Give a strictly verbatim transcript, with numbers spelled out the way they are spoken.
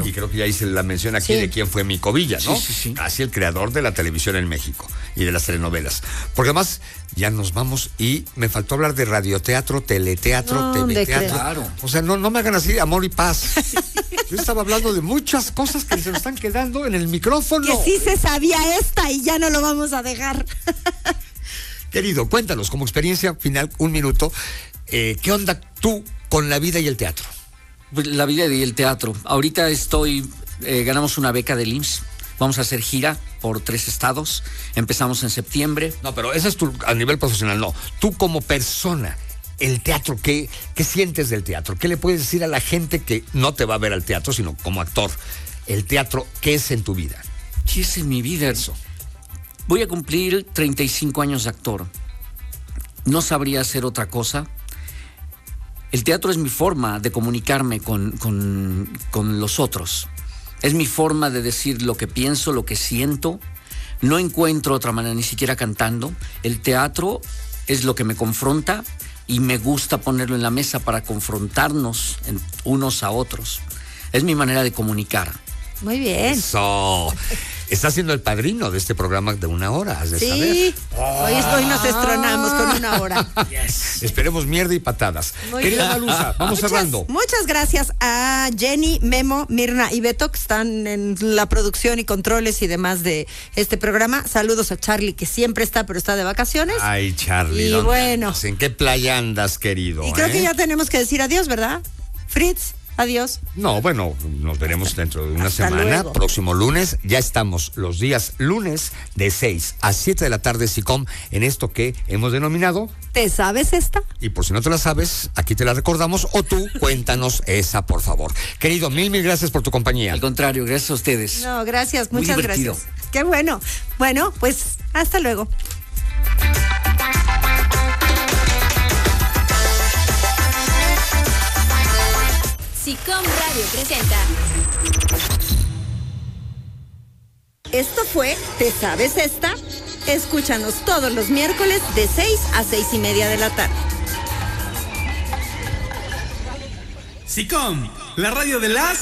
claro. Y creo que ya hice la mención aquí sí. de quién fue Mico Villa, ¿no? Sí, sí, sí. Así el creador de la televisión en México y de las telenovelas. Porque además ya nos vamos y me faltó hablar de radioteatro, teleteatro, no, teleteatro. Claro. O sea, no, no me hagan así amor y paz. Yo estaba hablando de muchas cosas que se nos están quedando en el micrófono. Que sí se sabía esta y ya no lo vamos a dejar. Querido, cuéntanos, como experiencia final, un minuto, eh, ¿qué onda tú con la vida y el teatro? La vida y el teatro. Ahorita estoy, eh, ganamos una beca del I M S S. Vamos a hacer gira por tres estados. Empezamos en septiembre. No, pero eso es tu, a nivel profesional, no. Tú como persona, el teatro, ¿qué, ¿qué sientes del teatro? ¿Qué le puedes decir a la gente que no te va a ver al teatro, sino como actor? El teatro, ¿qué es en tu vida? ¿Qué es en mi vida? Eso. Voy a cumplir treinta y cinco años de actor. No sabría hacer otra cosa. El teatro es mi forma de comunicarme con, con, con los otros. Es mi forma de decir lo que pienso, lo que siento. No encuentro otra manera, ni siquiera cantando. El teatro es lo que me confronta y me gusta ponerlo en la mesa para confrontarnos en, unos a otros. Es mi manera de comunicar. Muy bien. Eso. Está siendo el padrino de este programa de una hora, has de sí. saber. Oh. Hoy, hoy nos estrenamos con una hora. Yes. Esperemos mierda y patadas. Muy Querida bien. Malusa, vamos muchas, cerrando. Muchas gracias a Jenny, Memo, Mirna y Beto, que están en la producción y controles y demás de este programa. Saludos a Charlie, que siempre está, pero está de vacaciones. Ay, Charlie. Y bueno. Andas? ¿En qué playa andas, querido? Y creo eh? que ya tenemos que decir adiós, ¿verdad? Fritz. Adiós. No, bueno, nos veremos dentro de una Hasta semana, luego. próximo lunes. Ya estamos los días lunes de seis a siete de la tarde, SICOM, en esto que hemos denominado. ¿Te sabes esta? Y por si no te la sabes, aquí te la recordamos, o tú cuéntanos esa, por favor. Querido, mil, mil gracias por tu compañía. Al contrario, gracias a ustedes. No, gracias, Muy muchas divertido. gracias. Qué bueno. Bueno, pues hasta luego. SICOM Radio presenta. Esto fue ¿Te sabes esta? Escúchanos todos los miércoles de seis a seis y media de la tarde. SICOM, la radio de las